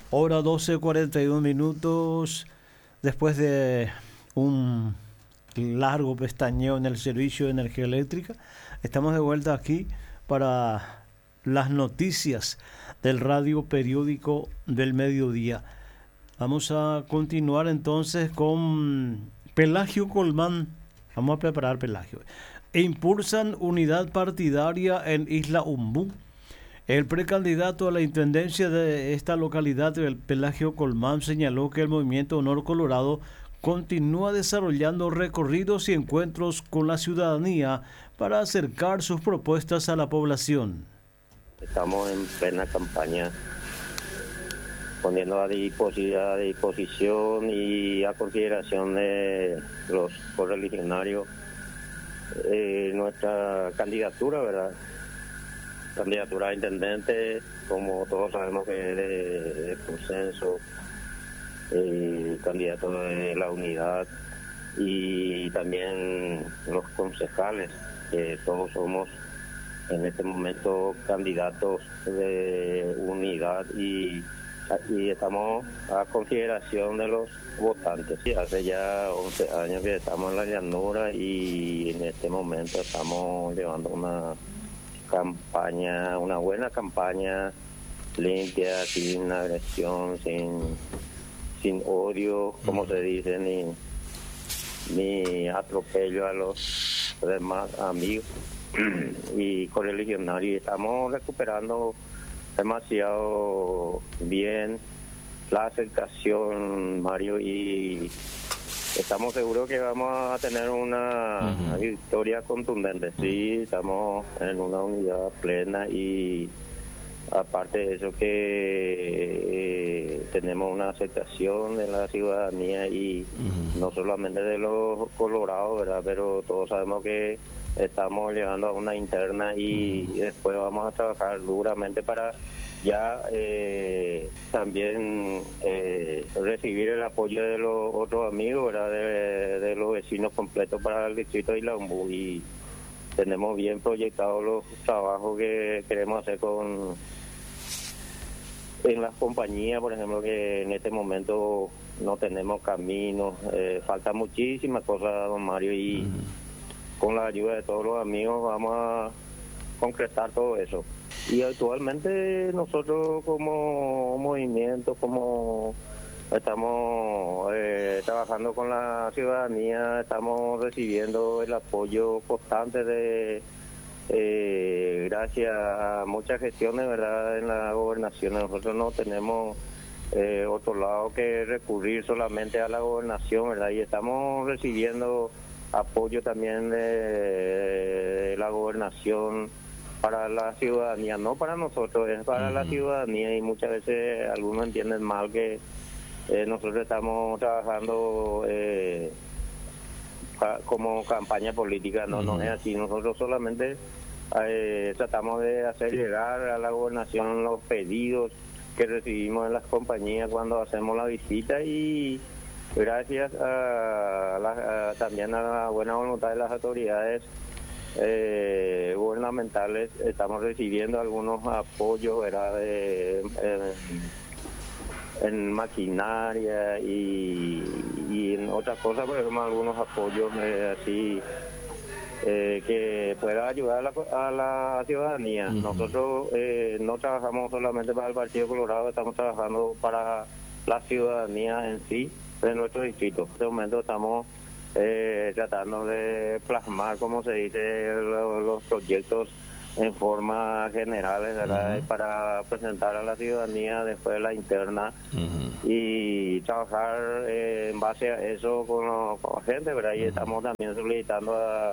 Hora 12:41 después de un largo pestañeo en el servicio de energía eléctrica. Estamos de vuelta aquí para las noticias del radio periódico del mediodía. Vamos a continuar entonces con Pelagio Colmán. Vamos a preparar Pelagio. Impulsan unidad partidaria en Isla Umbú. El precandidato a la intendencia de esta localidad, el Pelagio Colmán, señaló que el movimiento Honor Colorado continúa desarrollando recorridos y encuentros con la ciudadanía para acercar sus propuestas a la población. Estamos en plena campaña, poniendo a disposición y a consideración de los correligionarios nuestra candidatura, ¿verdad? Candidatura a intendente, como todos sabemos que es de consenso, candidato de la unidad, y también los concejales, que todos somos en este momento candidatos de unidad y estamos a consideración de los votantes. Sí, hace ya 11 años que estamos en la llanura y en este momento estamos llevando una buena campaña limpia, sin agresión, sin odio, como se dice, ni atropello a los demás amigos y correligionarios. Estamos recuperando demasiado bien la aceptación, Mario, y estamos seguros que vamos a tener una victoria contundente. Sí, estamos en una unidad plena y aparte de eso que tenemos una aceptación de la ciudadanía y no solamente de los colorados, ¿verdad? Pero todos sabemos que estamos llegando a una interna y después vamos a trabajar duramente para ya también recibir el apoyo de los otros amigos, ¿verdad? De los vecinos completos para el distrito de Isla Umbú, y tenemos bien proyectados los trabajos que queremos hacer en las compañías, por ejemplo, que en este momento no tenemos caminos, falta muchísimas cosas, don Mario, y con la ayuda de todos los amigos vamos a concretar todo eso. Y actualmente nosotros como movimiento, como estamos trabajando con la ciudadanía, estamos recibiendo el apoyo constante de gracias a muchas gestiones, ¿verdad?, en la gobernación. Nosotros no tenemos otro lado que recurrir solamente a la gobernación, ¿verdad? Y estamos recibiendo apoyo también de la gobernación para la ciudadanía, no para nosotros, es para la ciudadanía, y muchas veces algunos entienden mal que nosotros estamos trabajando como campaña política. No es así. Nosotros solamente tratamos de hacer llegar a la gobernación los pedidos que recibimos en las compañías cuando hacemos la visita, y gracias también a la buena voluntad de las autoridades gubernamentales estamos recibiendo algunos apoyos, ¿verdad?, en maquinaria y en otras cosas, por ejemplo, algunos apoyos así que pueda ayudar a la ciudadanía. Nosotros no trabajamos solamente para el Partido Colorado, estamos trabajando para la ciudadanía en sí de nuestro distrito. En este momento estamos tratando de plasmar, como se dice, los proyectos en forma general, ¿verdad?, para presentar a la ciudadanía después de la interna y trabajar en base a eso con la gente, ¿verdad? Y estamos también solicitando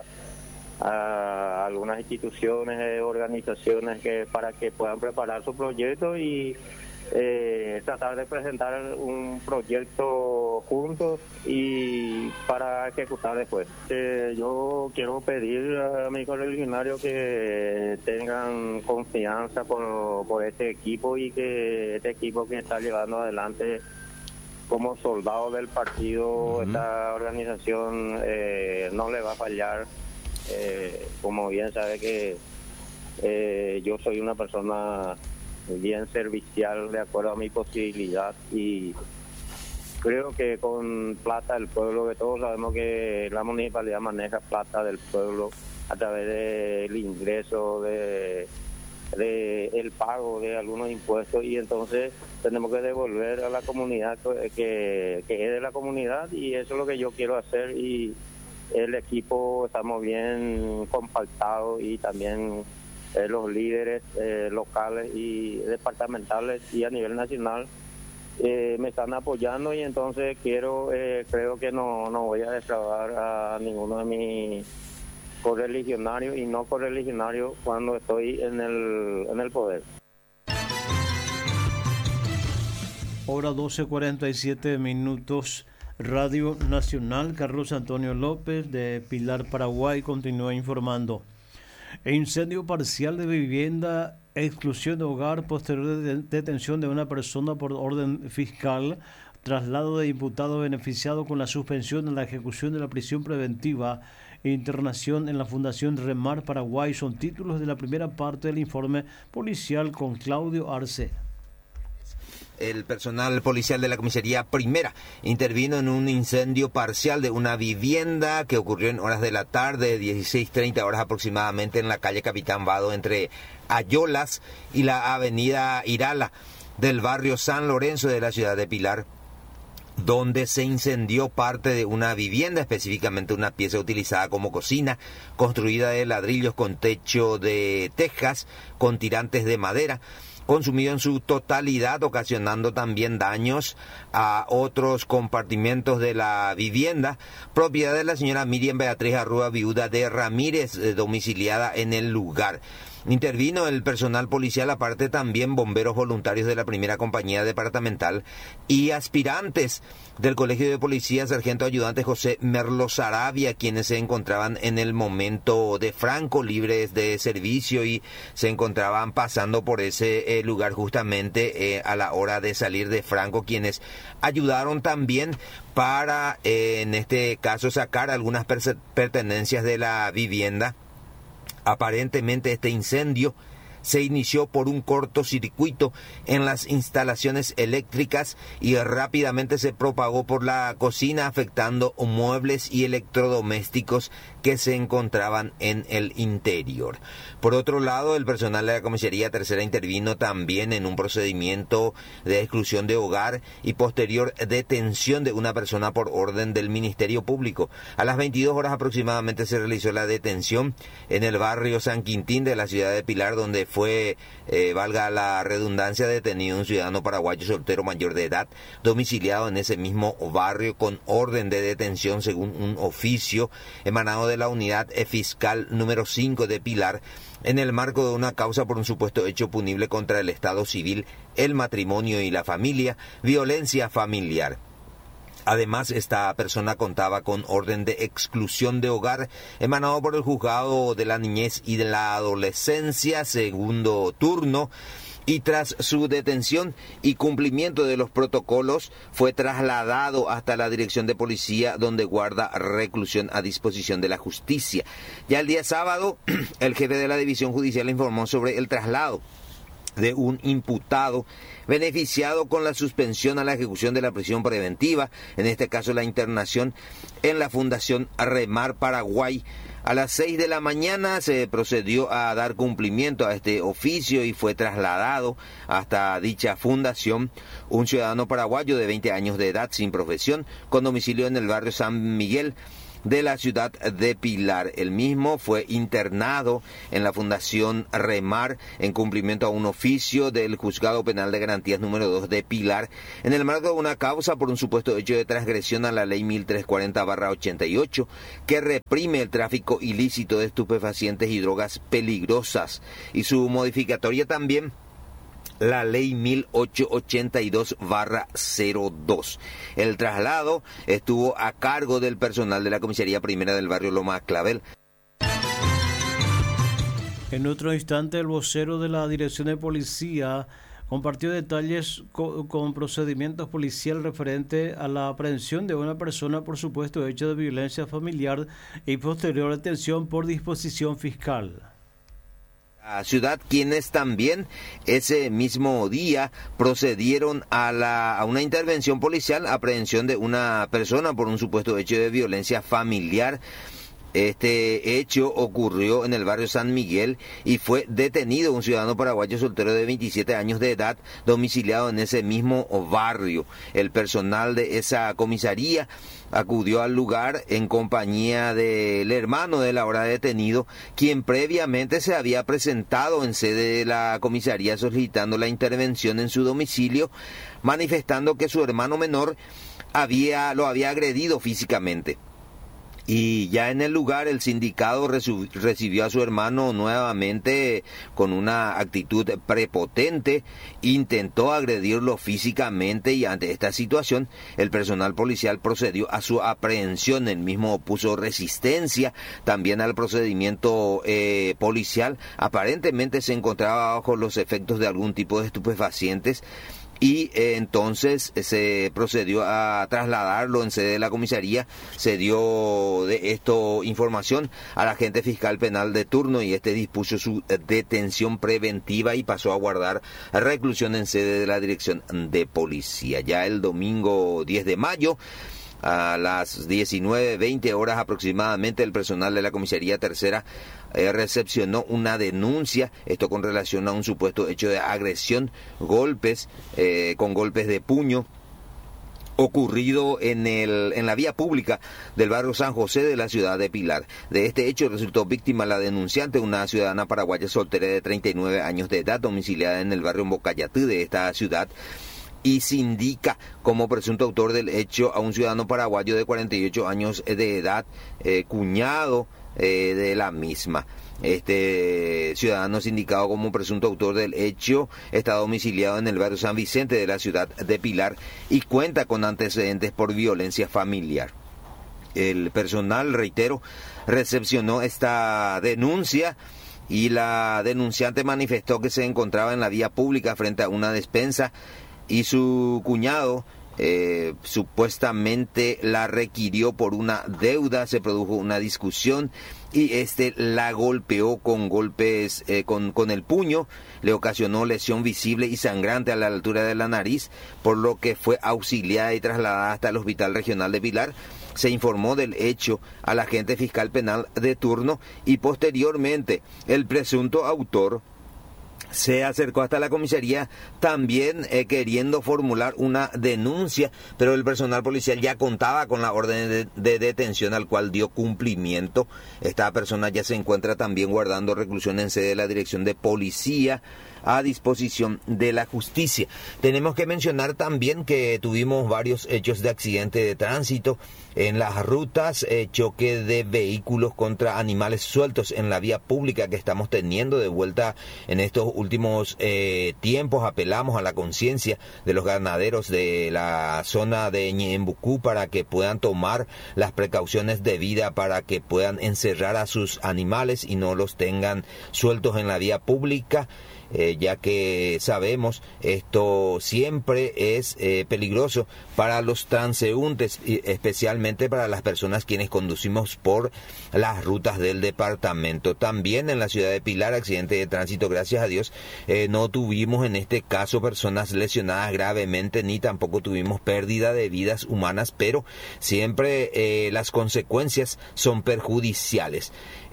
a algunas instituciones, organizaciones para que puedan preparar su proyecto y tratar de presentar un proyecto juntos y para ejecutar después. Yo quiero pedir a mis correligionarios que tengan confianza por este equipo, y que este equipo que está llevando adelante como soldado del partido, esta organización no le va a fallar. Como bien sabe que yo soy una persona bien servicial de acuerdo a mi posibilidad, y creo que con plata del pueblo, que todos sabemos que la municipalidad maneja plata del pueblo a través del ingreso, de el pago de algunos impuestos, y entonces tenemos que devolver a la comunidad que es de la comunidad, y eso es lo que yo quiero hacer. Y el equipo estamos bien compactados, y también los líderes locales y departamentales y a nivel nacional me están apoyando, y entonces creo que no voy a defraudar a ninguno de mis correligionarios y no correligionarios cuando estoy en el poder. Hora 12:47, Radio Nacional. Carlos Antonio López de Pilar, Paraguay, continúa informando. Incendio parcial de vivienda, exclusión de hogar, posterior detención de una persona por orden fiscal, traslado de imputado beneficiado con la suspensión de la ejecución de la prisión preventiva, internación en la Fundación Remar Paraguay, son títulos de la primera parte del informe policial con Claudio Arce. El personal policial de la comisaría primera intervino en un incendio parcial de una vivienda que ocurrió en horas de la tarde, 16:30 horas aproximadamente, en la calle Capitán Vado, entre Ayolas y la avenida Irala del barrio San Lorenzo de la ciudad de Pilar, donde se incendió parte de una vivienda, específicamente una pieza utilizada como cocina, construida de ladrillos con techo de tejas, con tirantes de madera, consumido en su totalidad, ocasionando también daños a otros compartimentos de la vivienda, propiedad de la señora Miriam Beatriz Arrua, viuda de Ramírez, domiciliada en el lugar. Intervino el personal policial, aparte también bomberos voluntarios de la primera compañía departamental y aspirantes del Colegio de Policía, sargento ayudante José Merlo Sarabia, quienes se encontraban en el momento de franco libres de servicio y se encontraban pasando por ese lugar justamente a la hora de salir de franco, quienes ayudaron también para, en este caso, sacar algunas pertenencias de la vivienda. Aparentemente este incendio se inició por un cortocircuito en las instalaciones eléctricas y rápidamente se propagó por la cocina, afectando muebles y electrodomésticos que se encontraban en el interior. Por otro lado, el personal de la comisaría tercera intervino también en un procedimiento de exclusión de hogar y posterior detención de una persona por orden del Ministerio Público. A las 22 horas aproximadamente se realizó la detención en el barrio San Quintín de la ciudad de Pilar, donde fue, valga la redundancia, detenido un ciudadano paraguayo soltero mayor de edad, domiciliado en ese mismo barrio con orden de detención según un oficio emanado de la unidad fiscal número 5 de Pilar, en el marco de una causa por un supuesto hecho punible contra el Estado civil, el matrimonio y la familia, violencia familiar. Además, esta persona contaba con orden de exclusión de hogar emanado por el Juzgado de la Niñez y de la Adolescencia, segundo turno, y tras su detención y cumplimiento de los protocolos fue trasladado hasta la dirección de policía, donde guarda reclusión a disposición de la justicia. Ya el día sábado, el jefe de la división judicial informó sobre el traslado de un imputado beneficiado con la suspensión a la ejecución de la prisión preventiva, en este caso la internación en la Fundación Remar Paraguay. A las 6 de la mañana se procedió a dar cumplimiento a este oficio y fue trasladado hasta dicha fundación un ciudadano paraguayo de 20 años de edad, sin profesión, con domicilio en el barrio San Miguel de la ciudad de Pilar. El mismo fue internado en la Fundación Remar en cumplimiento a un oficio del Juzgado Penal de Garantías número 2 de Pilar, en el marco de una causa por un supuesto hecho de transgresión a la ley 1340/88, que reprime el tráfico ilícito de estupefacientes y drogas peligrosas, y su modificatoria también la ley 1882/02. El traslado estuvo a cargo del personal de la comisaría primera del barrio Loma Clavel. En otro instante, el vocero de la Dirección de Policía compartió detalles con procedimientos policiales referente a la aprehensión de una persona por supuesto hecho de violencia familiar y posterior detención por disposición fiscal. La ciudad, quienes también ese mismo día procedieron a una intervención policial, aprehensión de una persona por un supuesto hecho de violencia familiar. Este hecho ocurrió en el barrio San Miguel y fue detenido un ciudadano paraguayo soltero de 27 años de edad, domiciliado en ese mismo barrio. El personal de esa comisaría acudió al lugar en compañía del hermano del ahora detenido, quien previamente se había presentado en sede de la comisaría solicitando la intervención en su domicilio, manifestando que su hermano menor lo había agredido físicamente. Y ya en el lugar el sindicado recibió a su hermano nuevamente con una actitud prepotente, intentó agredirlo físicamente y ante esta situación el personal policial procedió a su aprehensión. El mismo opuso resistencia también al procedimiento policial. Aparentemente se encontraba bajo los efectos de algún tipo de estupefacientes. Y entonces se procedió a trasladarlo en sede de la comisaría. Se dio de esto información al agente fiscal penal de turno y este dispuso su detención preventiva y pasó a guardar reclusión en sede de la dirección de policía. Ya el domingo 10 de mayo, a las 19:20 horas aproximadamente, el personal de la comisaría tercera recepcionó una denuncia, esto con relación a un supuesto hecho de agresión, golpes, con golpes de puño, ocurrido en la vía pública del barrio San José de la ciudad de Pilar. De este hecho resultó víctima la denunciante, una ciudadana paraguaya soltera de 39 años de edad, domiciliada en el barrio Mbocayatú de esta ciudad, y se indica como presunto autor del hecho a un ciudadano paraguayo de 48 años de edad, cuñado de la misma. Este ciudadano sindicado como presunto autor del hecho está domiciliado en el barrio San Vicente de la ciudad de Pilar y cuenta con antecedentes por violencia familiar. El personal, reitero, recepcionó esta denuncia y la denunciante manifestó que se encontraba en la vía pública frente a una despensa y su cuñado supuestamente la requirió por una deuda. Se produjo una discusión y este la golpeó con golpes con el puño, le ocasionó lesión visible y sangrante a la altura de la nariz, por lo que fue auxiliada y trasladada hasta el Hospital Regional de Pilar. Se informó del hecho al agente fiscal penal de turno y posteriormente el presunto autor se acercó hasta la comisaría también queriendo formular una denuncia, pero el personal policial ya contaba con la orden de detención al cual dio cumplimiento. Esta persona ya se encuentra también guardando reclusión en sede de la dirección de policía a disposición de la justicia. Tenemos que mencionar también que tuvimos varios hechos de accidente de tránsito en las rutas, choque de vehículos contra animales sueltos en la vía pública que estamos teniendo de vuelta en estos últimos tiempos. Apelamos a la conciencia de los ganaderos de la zona de Ñembucú para que puedan tomar las precauciones debidas para que puedan encerrar a sus animales y no los tengan sueltos en la vía pública. Ya que sabemos esto siempre es peligroso para los transeúntes, especialmente para las personas quienes conducimos por las rutas del departamento. También en la ciudad de Pilar, accidente de tránsito, gracias a Dios, no tuvimos en este caso personas lesionadas gravemente, ni tampoco tuvimos pérdida de vidas humanas, pero siempre las consecuencias son perjudiciales.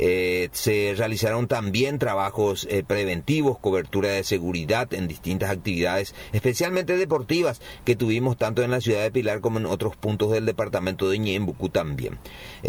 Se realizaron también trabajos preventivos, cobertura de seguridad en distintas actividades, especialmente deportivas, que tuvimos tanto en la ciudad de Pilar como en otros puntos del departamento de Ñembucú también.